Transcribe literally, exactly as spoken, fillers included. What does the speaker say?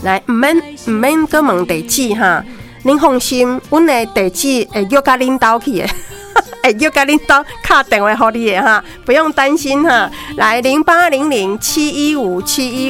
来，唔免唔免搁问地址哈，您放心，阮的地址会约甲恁兜去的，会约甲恁兜敲电话互你的哈，不用担心哈。来，零八零零七一五七一